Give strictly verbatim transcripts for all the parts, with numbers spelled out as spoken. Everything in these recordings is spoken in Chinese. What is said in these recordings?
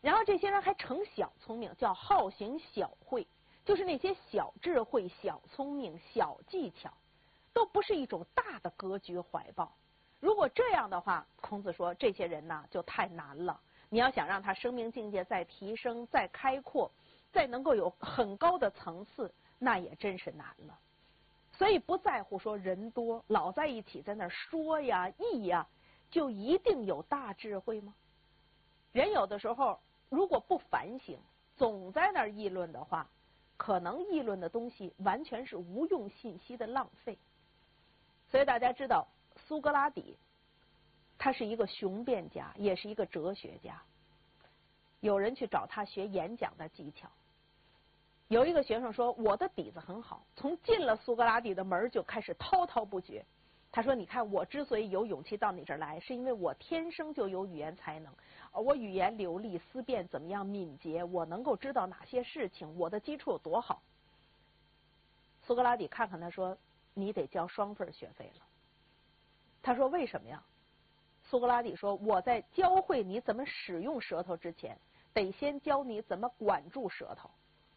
然后这些人还成小聪明，叫好行小慧，就是那些小智慧、小聪明、小技巧，都不是一种大的格局怀抱。如果这样的话，孔子说这些人呢就太难了。你要想让他生命境界再提升、再开阔、再能够有很高的层次，那也真是难了。所以不在乎说人多，老在一起在那儿说呀、议呀，就一定有大智慧吗？人有的时候如果不反省，总在那儿议论的话，可能议论的东西完全是无用信息的浪费。所以大家知道苏格拉底他是一个雄辩家，也是一个哲学家。有人去找他学演讲的技巧，有一个学生说我的底子很好，从进了苏格拉底的门就开始滔滔不绝。他说你看我之所以有勇气到你这儿来，是因为我天生就有语言才能，我语言流利，思辨怎么样敏捷，我能够知道哪些事情，我的基础有多好。苏格拉底看看他说你得交双份学费了。他说为什么呀？苏格拉底说我在教会你怎么使用舌头之前，得先教你怎么管住舌头。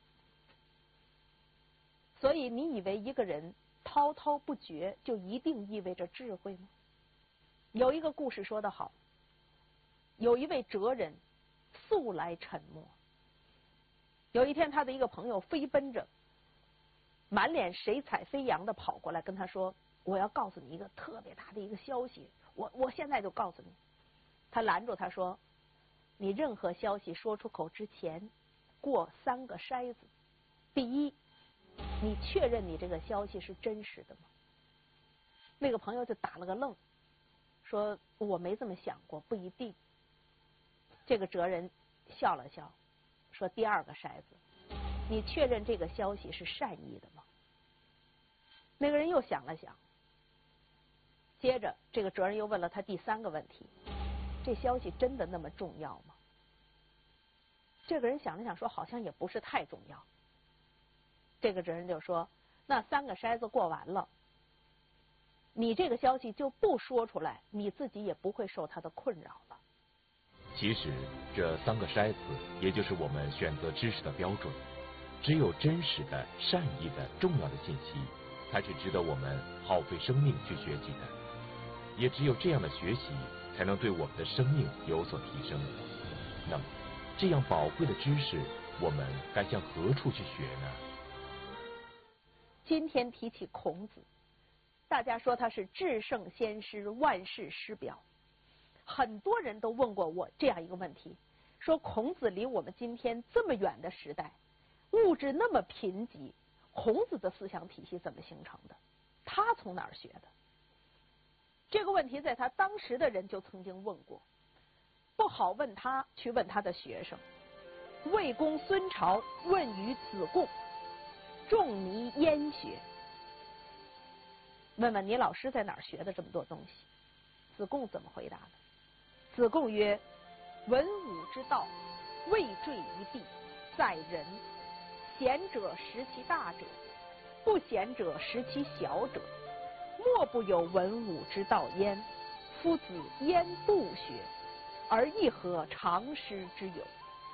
所以你以为一个人滔滔不绝就一定意味着智慧吗？有一个故事说得好，有一位哲人素来沉默，有一天他的一个朋友飞奔着满脸神采飞扬的跑过来跟他说，我要告诉你一个特别大的一个消息，我我现在就告诉你。他拦住他说，你任何消息说出口之前过三个筛子。第一，你确认你这个消息是真实的吗？那个朋友就打了个愣，说我没这么想过，不一定。这个哲人笑了笑，说第二个筛子，你确认这个消息是善意的吗？那个人又想了想，接着这个哲人又问了他第三个问题，这消息真的那么重要吗？这个人想了想说好像也不是太重要。这个哲人就说，那三个筛子过完了，你这个消息就不说出来，你自己也不会受它的困扰了。 其实这三个筛子也就是我们选择知识的标准，只有真实的、善意的、重要的信息才是值得我们耗费生命去学习的，也只有这样的学习才能对我们的生命有所提升。那么这样宝贵的知识我们该向何处去学呢？ 今天提起孔子，大家说他是至圣先师，万世师表。很多人都问过我这样一个问题，说孔子离我们今天这么远的时代，物质那么贫瘠，孔子的思想体系怎么形成的？他从哪儿学的？这个问题在他当时的人就曾经问过，不好问他，去问他的学生。魏公孙朝问于子贡，仲尼焉学？问问你老师在哪儿学的这么多东西？子贡怎么回答的？子贡曰，文武之道，未坠于地，在人。贤者识其大者，不贤者识其小者。莫不有文武之道焉。夫子焉不学？而亦何常师之有？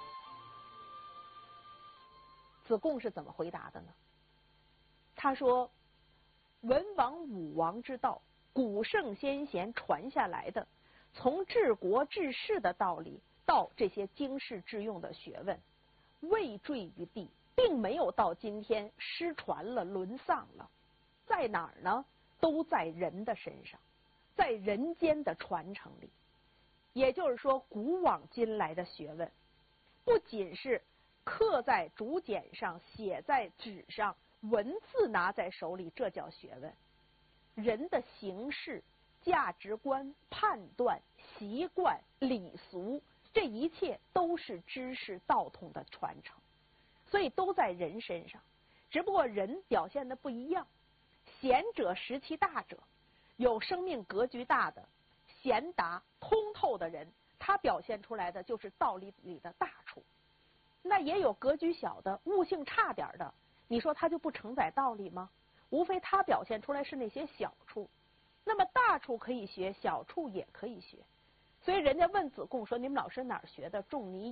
子贡是怎么回答的呢？他说，文王武王之道，古圣先贤传下来的，从治国治世的道理到这些经世致用的学问，未坠于地，并没有到今天失传了、沦丧了。在哪儿呢？都在人的身上，在人间的传承里。也就是说，古往今来的学问，不仅是刻在竹简上、写在纸上，文字拿在手里，这叫学问。人的行事、价值观、判断、习惯、礼俗，这一切都是知识道统的传承，所以都在人身上，只不过人表现的不一样。贤者识其大者，有生命格局大的、贤达通透的人，他表现出来的就是道理里的大处。那也有格局小的、悟性差点的，你说他就不承载道理吗？无非他表现出来是那些小处，那么大处可以学，小处也可以学。所以人家问子贡说，你们老师哪儿学的仲尼